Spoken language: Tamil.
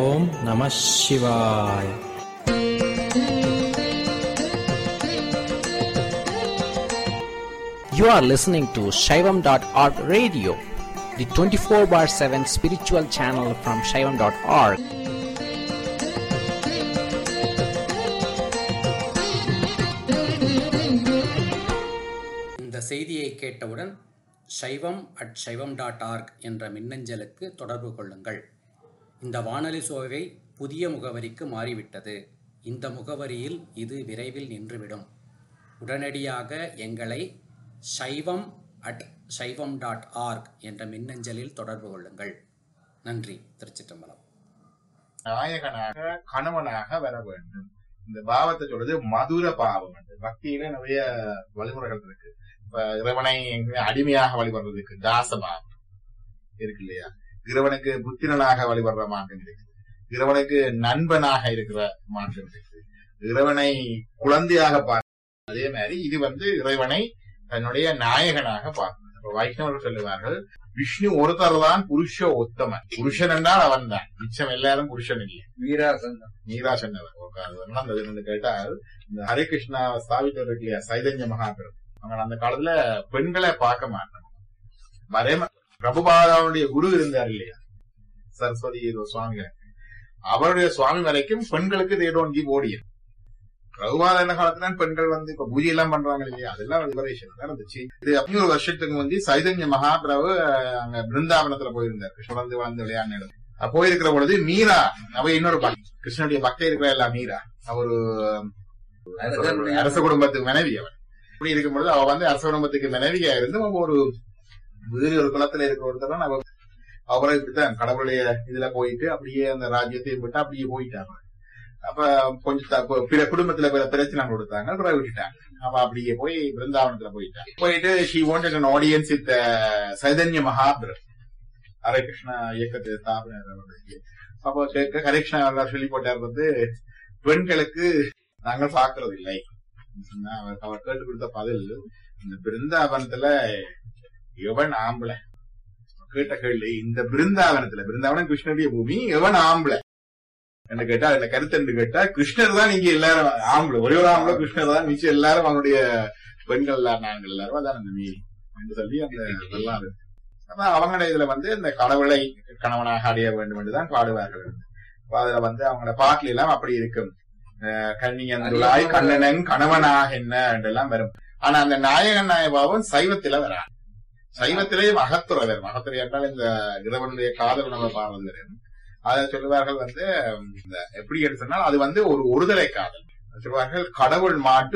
ஓம் நம சிவாய. You are listening to Shaivam.org radio, the 24/7 spiritual channel from Shaivam.org. இந்த செய்தியை கேட்டவுடன் shaivam@shaivam.org என்ற மின்னஞ்சலுக்கு தொடர்பு கொள்ளுங்கள். இந்த வானொலி சோவை புதிய முகவரிக்கு மாறிவிட்டது. இந்த முகவரியில் இது விரைவில் நின்றுவிடும். உடனடியாக எங்களை shaivam@shaivam.org என்ற மின்னஞ்சலில் தொடர்பு கொள்ளுங்கள். நன்றி. திருச்சிற்றம்பலம். நாயகனாக கணவனாக வர வேண்டும். இந்த பாவத்தை சொல்றது மதுர பாவம். பக்தியில நிறைய வழிமுறைகள் இருக்கு. இப்ப இறைவனை அடிமையாக வழிபடுறதுக்கு தாசபாவம் இருக்கு இல்லையா? இறைவனுக்கு புத்திரனாக வழிபடுற மார்க்கம் இருக்கு. இறைவனுக்கு நண்பனாக இருக்கிற மார்க்கம் இருக்கு. இறைவனை குழந்தையாக பார்க்க. அதே மாதிரி இது இறைவனை தன்னுடைய நாயகனாக பார்க்கணும். இப்ப வைஷ்ணவர்கள் சொல்லுவார்கள், விஷ்ணு ஒருத்தர் தான் புருஷ உத்தமன். புருஷன் என்றால் அவன் தான், மிச்சம் எல்லாரும் புருஷன் இல்லை. மீரா சொன்னவர் கேட்டால், இந்த ஹரே கிருஷ்ணா ஸ்தாபித்தவர் இருக்கு இல்லையா, சைதன்ய மகாபிரபு, அவங்க அந்த காலத்துல பெண்களை பார்க்க மாட்டாங்க. பிரபுபாதாவுடைய குரு இருந்தார் இல்லையா, சரஸ்வதி சுவாமிகள், அவருடைய சுவாமி வரைக்கும் பெண்களுக்கு they don't give audience. Prabhupada என்ன காலத்துல பெண்கள் இப்ப பூஜை எல்லாம் பண்றாங்க இல்லையா, அதெல்லாம் லிபரேஷன் தான் இருந்துச்சு. இது 500 வருஷத்துக்கு சைதன்ய மகாபிரபு அங்க பிருந்தாவனத்துல போயிருந்தார், கிருஷ்ணன் வாழ்ந்து விளையாடு. போயிருக்கிற பொழுது மீரா, அவ இன்னொரு கிருஷ்ணனுடைய பக்தை இருக்கிற எல்லாம் மீரா, அவரு அரச குடும்பத்துக்கு மனைவி. அவன் இப்படி இருக்கும் பொழுது அவ அரச குடும்பத்துக்கு மனைவியா இருந்து ஒரு வேறு ஒரு குலத்துல இருக்கிற ஒருத்தர் அவரை இப்படித்தான் கடவுளுடைய இதுல போயிட்டு அப்படியே அந்த ராஜ்யத்தையும் விட்டு அப்படியே போயிட்டாங்க. அப்ப கொஞ்சம் பிற குடும்பத்துல பிரச்சனை கொடுத்தாங்க, அப்புறம் விட்டுட்டாங்க. அவ அப்படியே போய் பிருந்தாவனத்துல போயிட்டு she wanted an audience with Chaitanya Mahaprabhu, Hare Krishna இயக்கத்தை ஸ்தாபனை. அப்போ ஹரே கிருஷ்ணா சொல்லி போட்டார், பெண்களுக்கு நாங்கள் பாக்குறது இல்லை. அவர் கேட்டு கொடுத்த பதில், இந்த பிருந்தாவனத்துல எவன் ஆம்பளை கேட்ட கேள்வி, இந்த பிருந்தாவனம் கிருஷ்ணனுடைய பூமி, எவன் ஆம்பளை என்று கேட்டா, அதுல கருத்து என்று கேட்டா, கிருஷ்ணர் தான் இங்க எல்லாரும் ஆம்பளை, ஒரே ஒரு ஆம்பளை கிருஷ்ணர் தான், மிச்சம் எல்லாரும் அவனுடைய பெண்கள் எல்லாரும், நாங்கள் எல்லாரும் அதான் அந்த மீறி என்று சொல்லி அந்த இதெல்லாம் இருக்கு. அப்ப அவங்களோட இதுல இந்த கடவுளை கணவனாக அடைய வேண்டும் என்றுதான் பாடுவார்கள். அதுல அவங்களோட பாட்டுல எல்லாம் அப்படி இருக்கும், கன்னியந்துளாய் கண்ணனன் கணவனாக என்ன என்றெல்லாம் வரும். ஆனா அந்த நாயகன் நாயபாவம் சைவத்தில வரா. சைவத்திலேயே மகத்துறை வரும். மகத்துறை என்றால் இந்த இறைவனுடைய காதல் நம்ம பாவம் வரும். அதை சொல்லுவார்கள் எப்படி என்று சொன்னால், அது ஒருதலை காதல் சொல்லுவார்கள். கடவுள் மாட்டு